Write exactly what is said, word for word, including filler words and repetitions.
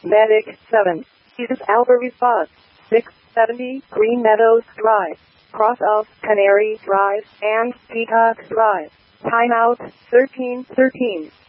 Medic seven. Is Alpha response. six seventy Green Meadows Drive. Cross of Canary Drive and Peacock Drive. Timeout thirteen thirteen.